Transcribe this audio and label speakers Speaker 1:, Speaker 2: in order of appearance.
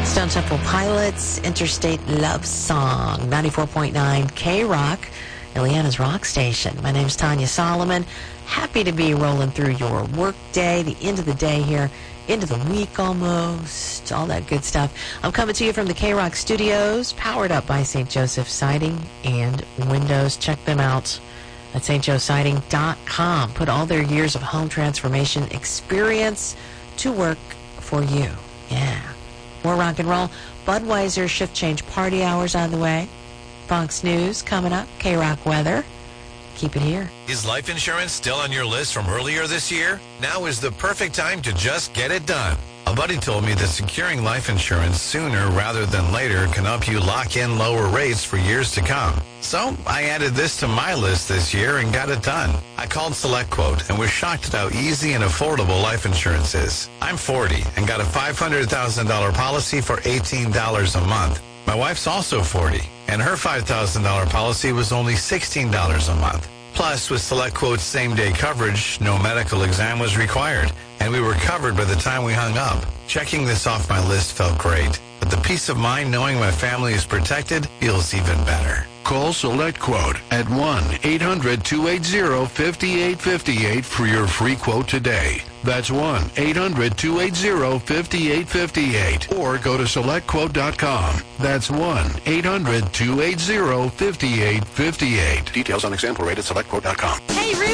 Speaker 1: Stone Temple Pilots, Interstate Love Song, 94.9 K-Rock, Ileana's Rock Station. My name's Tanya Solomon. Happy to be rolling through your work day, the end of the day here, into the week almost, all that good stuff. I'm coming to you from the K-Rock Studios, powered up by St. Joseph Siding and Windows. Check them out at stjoesiding.com. Put all their years of home transformation experience to work for you. Yeah. More rock and roll. Budweiser shift change party hours on the way. Fox News coming up. K-Rock weather. Keep it here.
Speaker 2: Is life insurance still on your list from earlier this year? Now is the perfect time to just get it done. A buddy told me that securing life insurance sooner rather than later can help you lock in lower rates for years to come. So I added this to my list this year and got it done. I called SelectQuote and was shocked at how easy and affordable life insurance is. I'm 40 and got a $500,000 policy for $18 a month. My wife's also 40, and her $5,000 policy was only $16 a month. Plus, with SelectQuote's same-day coverage, no medical exam was required, and we were covered by the time we hung up. Checking this off my list felt great, but the peace of mind knowing my family is protected feels even better.
Speaker 3: Call SelectQuote at 1-800-280-5858 for your free quote today. That's 1-800-280-5858. Or go to SelectQuote.com. That's 1-800-280-5858. Details on example rate at SelectQuote.com.
Speaker 4: Hey,